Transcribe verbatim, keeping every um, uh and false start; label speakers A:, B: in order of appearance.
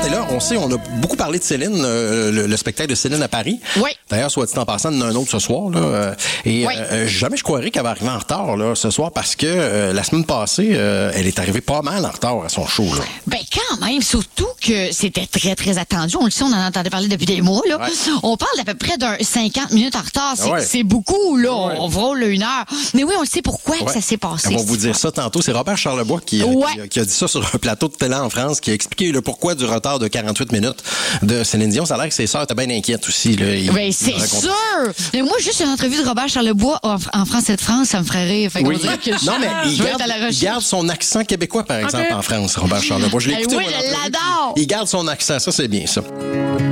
A: Et là, on sait, on a beaucoup parlé de Céline, euh, le, le spectacle de Céline à Paris.
B: Oui.
A: D'ailleurs, soit dit en passant, il y en a un autre ce soir. Là, euh, et
B: Oui.
A: euh, jamais je croirais qu'elle va arriver en retard là, ce soir parce que euh, la semaine passée, euh, elle est arrivée pas mal en retard à son show. Là.
B: Ben quand même, surtout que c'était très, très attendu. On le sait, on en entendait parler depuis des mois. Là.
A: Ouais.
B: On parle d'à peu près d'un cinquante minutes en retard. C'est,
A: Ouais.
B: c'est beaucoup, là.
A: Ouais.
B: On frôle une heure. Mais oui, on le sait pourquoi que
A: Ouais.
B: ça s'est passé.
A: On va vous dire ça tantôt. C'est Robert Charlebois qui, euh,
B: Ouais.
A: qui, a- qui a dit ça sur un plateau de télé en France, qui a expliqué le pourquoi du retard de quarante-huit minutes de Céline Dion. Ça a l'air que ses sœurs étaient bien inquiètes aussi. Là. Il-
B: Ben,
A: il
B: c'est
A: raconte-
B: sûr! Mais moi, juste une entrevue de Robert Charlebois en, en France et de France, ça me ferait rire. Fait qu'on
A: Oui.
B: dirait que je,
A: Non, mais il
B: je vais
A: garde,
B: être à la
A: il
B: recherche.
A: garde son accent québécois, par exemple, en France, Robert Charlebois. Je l'ai
B: Eh
A: écouté,
B: oui,
A: moi,
B: je
A: l'entrevue.
B: l'adore.
A: Il garde son accent. Ça, c'est bien, ça.